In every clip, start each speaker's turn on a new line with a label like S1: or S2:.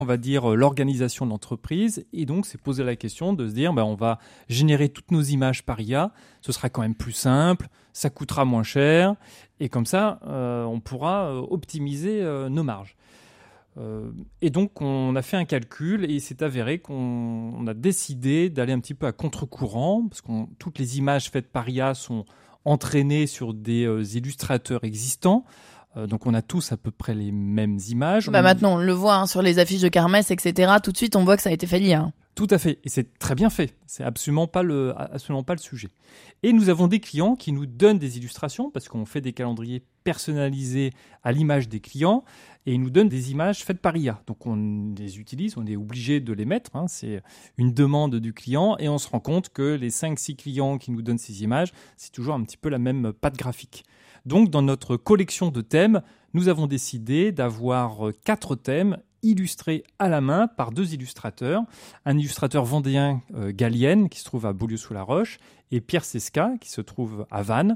S1: on va dire, l'organisation de l'entreprise. Et donc, c'est poser la question de se dire, on va générer toutes nos images par IA. Ce sera quand même plus simple, ça coûtera moins cher. Et comme ça, on pourra optimiser nos marges. Et donc, on a fait un calcul et il s'est avéré qu'on a décidé d'aller un petit peu à contre-courant parce que toutes les images faites par IA sont entraînées sur des illustrateurs existants. Donc, on a tous à peu près les mêmes images.
S2: Maintenant, on le voit sur les affiches de Kermesse, etc. Tout de suite, on voit que ça a été fait l'IA.
S1: Tout à fait. Et c'est très bien fait. C'est absolument pas le sujet. Et nous avons des clients qui nous donnent des illustrations parce qu'on fait des calendriers personnalisés à l'image des clients et ils nous donnent des images faites par IA. Donc, on les utilise, on est obligé de les mettre. C'est une demande du client et on se rend compte que les 5-6 clients qui nous donnent ces images, c'est toujours un petit peu la même patte graphique. Donc, dans notre collection de thèmes, nous avons décidé d'avoir 4 thèmes illustrés à la main par 2 illustrateurs. Un illustrateur vendéen, Gallienne, qui se trouve à Beaulieu-sous-la-Roche, et Pierre Sesca, qui se trouve à Vannes,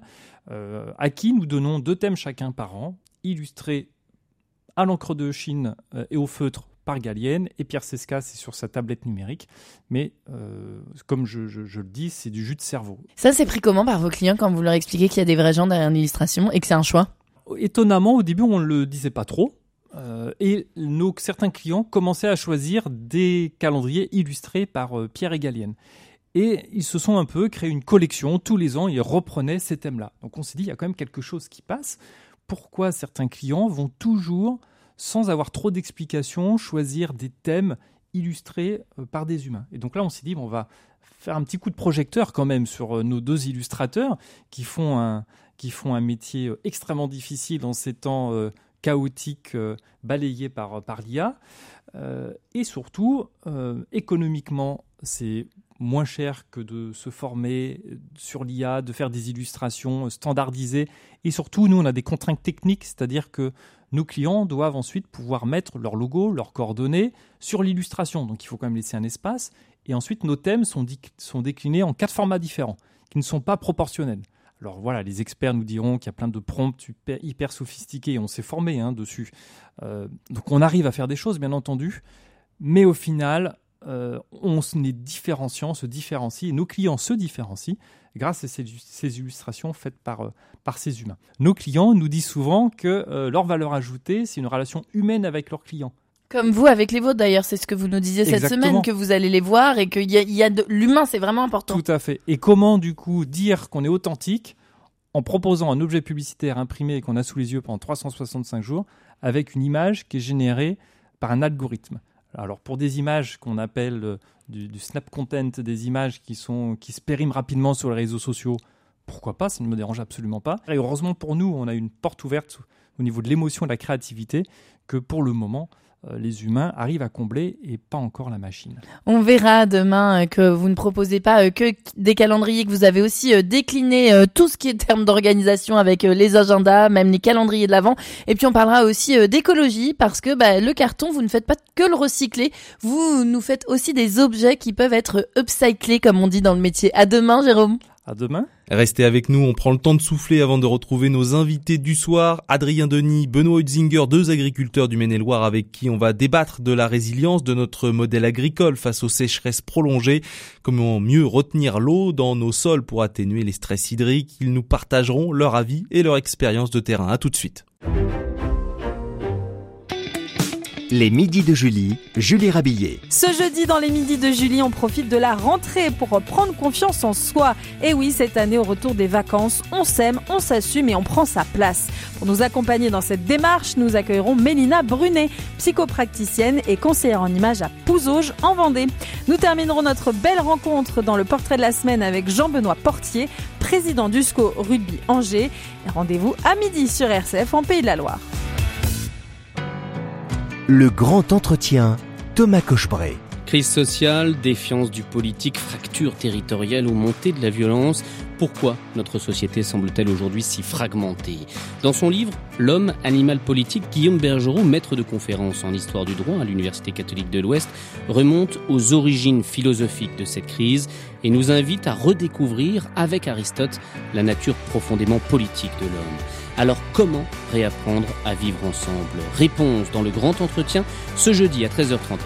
S1: à qui nous donnons 2 thèmes chacun par an, illustrés à l'encre de Chine et au feutre par Gallienne, et Pierre Sesca, c'est sur sa tablette numérique. Mais comme je le dis, c'est du jus de cerveau.
S2: Ça, c'est pris comment par vos clients quand vous leur expliquez qu'il y a des vrais gens derrière une illustration et que c'est un choix ?
S1: Étonnamment, au début, on ne le disait pas trop. Et certains clients commençaient à choisir des calendriers illustrés par Pierre et Gallienne. Et ils se sont un peu créé une collection. Tous les ans, ils reprenaient ces thèmes-là. Donc on s'est dit, il y a quand même quelque chose qui passe. Pourquoi certains clients vont toujours, sans avoir trop d'explications, choisir des thèmes illustrés par des humains ? Et donc là, on s'est dit, on va faire un petit coup de projecteur quand même sur nos 2 illustrateurs qui font un métier extrêmement difficile en ces temps chaotiques balayés par l'IA. Et surtout, économiquement, c'est moins cher que de se former sur l'IA, de faire des illustrations standardisées. Et surtout, nous, on a des contraintes techniques, c'est-à-dire que nos clients doivent ensuite pouvoir mettre leur logo, leurs coordonnées sur l'illustration. Donc, il faut quand même laisser un espace. Et ensuite, nos thèmes sont déclinés en 4 formats différents, qui ne sont pas proportionnels. Alors voilà, les experts nous diront qu'il y a plein de prompts hyper sophistiqués et on s'est formé dessus. Donc on arrive à faire des choses, bien entendu, mais au final, on se différencie, et nos clients se différencient grâce à ces illustrations faites par ces humains. Nos clients nous disent souvent que leur valeur ajoutée, c'est une relation humaine avec leurs clients.
S2: Comme vous avec les vôtres d'ailleurs, c'est ce que vous nous disiez cette semaine, que vous allez les voir et qu'il y a de l'humain, c'est vraiment important.
S1: Tout à fait. Et comment du coup dire qu'on est authentique en proposant un objet publicitaire imprimé et qu'on a sous les yeux pendant 365 jours avec une image qui est générée par un algorithme. Alors pour des images qu'on appelle du snap content, des images qui se périment rapidement sur les réseaux sociaux, pourquoi pas, ça ne me dérange absolument pas. Et heureusement pour nous, on a une porte ouverte au niveau de l'émotion et de la créativité que pour le moment, les humains arrivent à combler et pas encore la machine.
S2: On verra demain que vous ne proposez pas que des calendriers, que vous avez aussi décliné tout ce qui est termes d'organisation avec les agendas, même les calendriers de l'Avent. Et puis on parlera aussi d'écologie parce que le carton, vous ne faites pas que le recycler, vous nous faites aussi des objets qui peuvent être upcyclés comme on dit dans le métier. À demain, Jérôme.
S1: À demain.
S3: Restez avec nous, on prend le temps de souffler avant de retrouver nos invités du soir. Adrien Denis, Benoît Hutzinger, 2 agriculteurs du Maine-et-Loire avec qui on va débattre de la résilience de notre modèle agricole face aux sécheresses prolongées. Comment mieux retenir l'eau dans nos sols pour atténuer les stress hydriques. Ils nous partageront leur avis et leur expérience de terrain. À tout de suite.
S4: Les midis de Julie, Julie Rabillet.
S5: Ce jeudi, dans les midis de Julie, on profite de la rentrée pour prendre confiance en soi. Et oui, cette année, au retour des vacances, on s'aime, on s'assume et on prend sa place. Pour nous accompagner dans cette démarche, nous accueillerons Mélina Brunet, psychopraticienne et conseillère en images à Pouzauges, en Vendée. Nous terminerons notre belle rencontre dans le portrait de la semaine avec Jean-Benoît Portier, président du SCO Rugby Angers. Rendez-vous à midi sur RCF en Pays de la Loire.
S4: Le grand entretien, Thomas Cochebray.
S6: Crise sociale, défiance du politique, fracture territoriale ou montée de la violence. Pourquoi notre société semble-t-elle aujourd'hui si fragmentée ? Dans son livre « L'homme, animal politique », Guillaume Bergerot, maître de conférences en histoire du droit à l'Université catholique de l'Ouest, remonte aux origines philosophiques de cette crise et nous invite à redécouvrir, avec Aristote, la nature profondément politique de l'homme. Alors comment réapprendre à vivre ensemble ? Réponse dans le grand entretien ce jeudi à 13h30.